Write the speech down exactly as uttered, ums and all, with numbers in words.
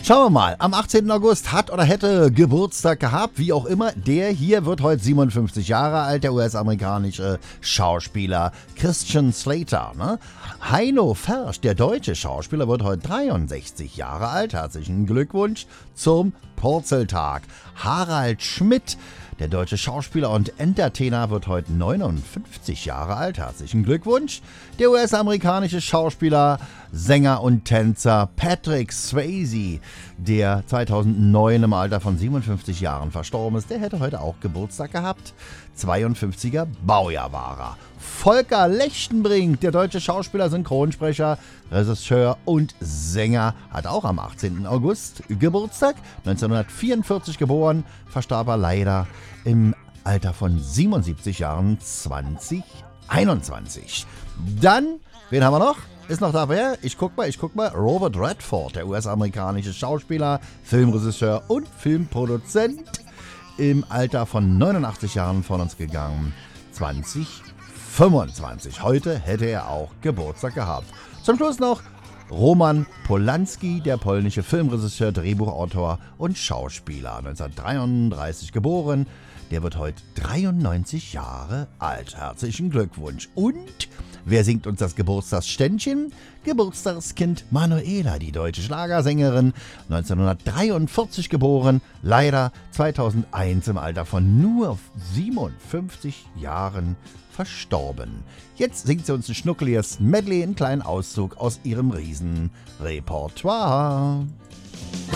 Schauen wir mal, am achtzehnten August hat oder hätte Geburtstag gehabt, wie auch immer. Der hier wird heute siebenundfünfzig Jahre alt, der U S-amerikanische Schauspieler Christian Slater. Ne? Heino Ferch, der deutsche Schauspieler, wird heute dreiundsechzig Jahre alt. Herzlichen Glückwunsch zum Purzeltag. Harald Schmidt, der deutsche Schauspieler und Entertainer, wird heute neunundfünfzig Jahre alt. Herzlichen Glückwunsch. Der U S-amerikanische Schauspieler, Sänger und Tänzer Patrick Swayze, der zweitausendneun im Alter von siebenundfünfzig Jahren verstorben ist, der hätte heute auch Geburtstag gehabt. zweiundfünfziger Baujahr war er. Volker Lechtenbrink, der deutsche Schauspieler, Synchronsprecher, Regisseur und Sänger, hat auch am achtzehnten August Geburtstag. neunzehnhundertvierundvierzig geboren, verstarb er leider im Alter von siebenundsiebzig Jahren zwanzig einundzwanzig. Dann, wen haben wir noch? Ist noch da wer? Ich guck mal, ich guck mal. Robert Redford, der U S-amerikanische Schauspieler, Filmregisseur und Filmproduzent, im Alter von neunundachtzig Jahren von uns gegangen. zwanzig fünfundzwanzig. Heute hätte er auch Geburtstag gehabt. Zum Schluss noch Roman Polanski, der polnische Filmregisseur, Drehbuchautor und Schauspieler. neunzehnhundertdreiunddreißig geboren. Der wird heute dreiundneunzig Jahre alt. Herzlichen Glückwunsch. Und wer singt uns das Geburtstagsständchen? Geburtstagskind Manuela, die deutsche Schlagersängerin, neunzehnhundertdreiundvierzig geboren, leider zweitausendeins im Alter von nur siebenundfünfzig Jahren verstorben. Jetzt singt sie uns ein schnuckeliges Medley, einen kleinen Auszug aus ihrem Riesenrepertoire.